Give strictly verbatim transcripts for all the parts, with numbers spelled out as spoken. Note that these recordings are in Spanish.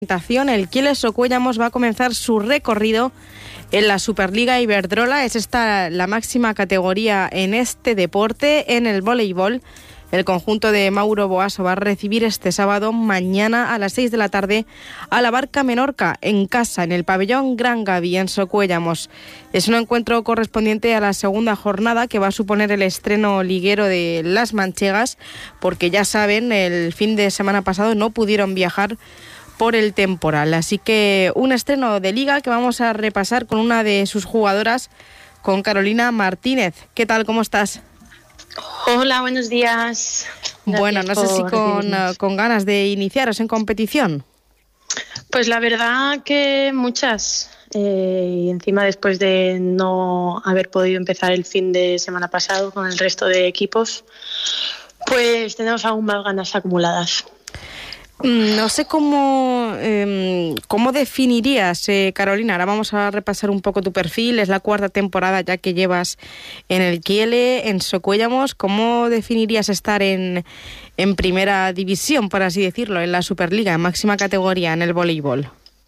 El Kiel Socuellamos va a comenzar su recorrido en la Superliga Iberdrola. Es esta la máxima categoría en este deporte. En el voleibol, el conjunto de Mauro Boaso va a recibir este sábado, mañana a las seis de la tarde, a la Barca Menorca en casa, en el pabellón Gran Gavi, en Socuellamos. Es un encuentro correspondiente a la segunda jornada que va a suponer el estreno liguero de las manchegas, porque ya saben, el fin de semana pasado no pudieron viajar por el temporal. Así que un estreno de liga que vamos a repasar con una de sus jugadoras, con Carolina Martínez. ¿Qué tal? ¿Cómo estás? Hola, buenos días. Gracias. Bueno, no sé si con, con ganas de iniciaros en competición. Pues la verdad que muchas. Eh, y encima después de no haber podido empezar el fin de semana pasado con el resto de equipos, pues tenemos aún más ganas acumuladas. No sé cómo, eh, cómo definirías, eh, Carolina. Ahora vamos a repasar un poco tu perfil. Es la cuarta temporada ya que llevas en el Kiel, en Socuellamos. ¿Cómo definirías estar en, en primera división, por así decirlo, en la Superliga, en máxima categoría en el voleibol?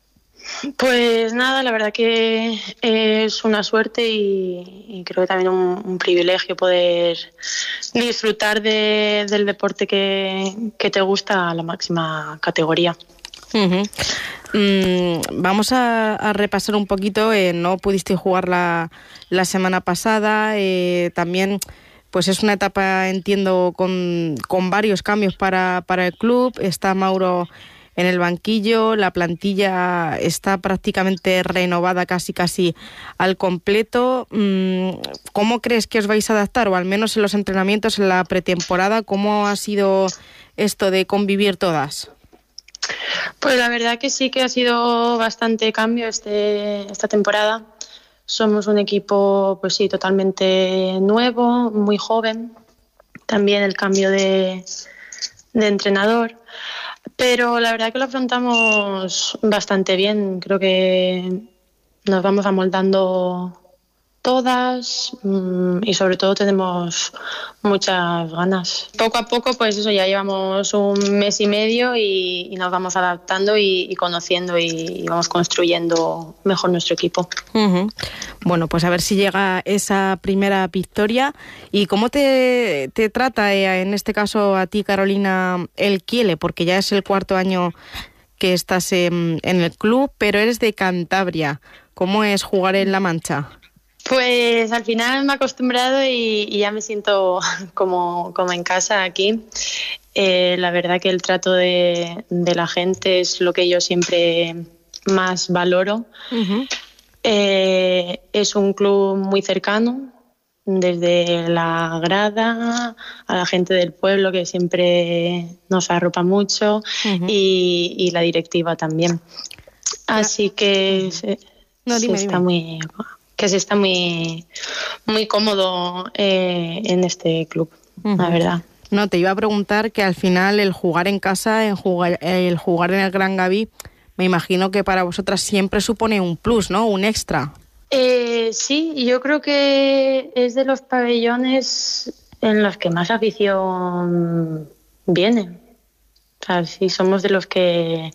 Pues nada, la verdad que es una suerte y, y creo que también un, un privilegio poder disfrutar de, del deporte que, que te gusta a la máxima categoría. Uh-huh. Mm, vamos a, a repasar un poquito. Eh, no pudiste jugar la, la semana pasada. Eh, también pues es una etapa, entiendo, con, con varios cambios para, para el club. Está Mauro en el banquillo, la plantilla está prácticamente renovada casi casi al completo. ¿Cómo crees que os vais a adaptar? O al menos en los entrenamientos, en la pretemporada, ¿cómo ha sido esto de convivir todas? Pues la verdad que sí que ha sido bastante cambio este, esta temporada. Somos un equipo, pues sí, totalmente nuevo, muy joven. También el cambio de, de entrenador. Pero la verdad que lo afrontamos bastante bien. Creo que nos vamos amoldando todas y sobre todo tenemos muchas ganas. Poco a poco, pues eso, ya llevamos un mes y medio y, y nos vamos adaptando y, y conociendo y, y vamos construyendo mejor nuestro equipo. Uh-huh. Bueno, pues a ver si llega esa primera victoria. ¿Y cómo te, te trata eh, en este caso a ti, Carolina, el Kiel? Porque ya es el cuarto año que estás en, en el club, pero eres de Cantabria. ¿Cómo es jugar en La Mancha? Pues al final me he acostumbrado y, y ya me siento como, como en casa aquí. Eh, la verdad que el trato de, de la gente es lo que yo siempre más valoro. Uh-huh. Eh, es un club muy cercano, desde la grada a la gente del pueblo que siempre nos arropa mucho. Uh-huh. y, y la directiva también. Así que se, no, dime, se está dime. muy... que se está muy muy cómodo eh, en este club, uh-huh. La verdad. No, te iba a preguntar que al final el jugar en casa, en jugar, el jugar en el Gran Gavi, me imagino que para vosotras siempre supone un plus, ¿no? Un extra. Eh, sí, yo creo que es de los pabellones en los que más afición viene. O sea, sí, somos de los que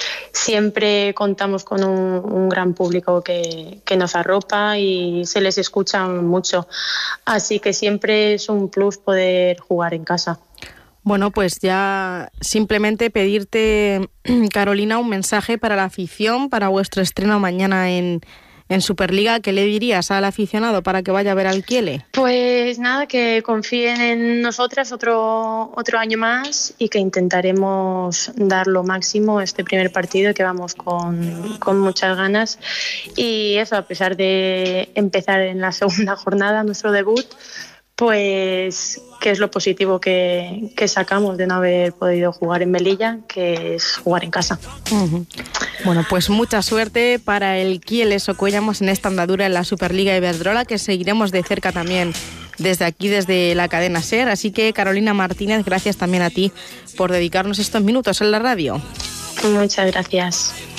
siempre contamos con un, un gran público que, que nos arropa y se les escucha mucho. Así que siempre es un plus poder jugar en casa. Bueno, pues ya simplemente pedirte, Carolina, un mensaje para la afición, para vuestro estreno mañana en, en Superliga. ¿Qué le dirías al aficionado para que vaya a ver al Kiel? Pues nada, que confíen en nosotras otro, otro año más y que intentaremos dar lo máximo este primer partido, que vamos con, con muchas ganas. Y eso, a pesar de empezar en la segunda jornada, nuestro debut, pues qué es lo positivo que, que sacamos de no haber podido jugar en Melilla, que es jugar en casa. Uh-huh. Bueno, pues mucha suerte para el Kiel Socuellamos en esta andadura en la Superliga Iberdrola, que seguiremos de cerca también desde aquí, desde la cadena SER. Así que, Carolina Martínez, gracias también a ti por dedicarnos estos minutos en la radio. Muchas gracias.